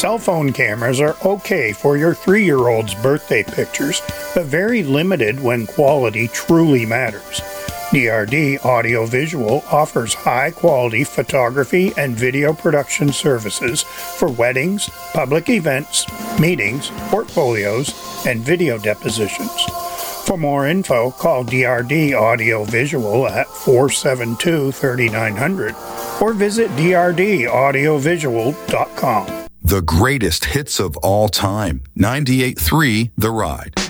Cell phone cameras are okay for your 3-year-old's birthday pictures, but very limited when quality truly matters. DRD Audiovisual offers high-quality photography and video production services for weddings, public events, meetings, portfolios, and video depositions. For more info, call DRD Audiovisual at 472-3900 or visit drdaudiovisual.com. The greatest hits of all time. 98.3 The Ride.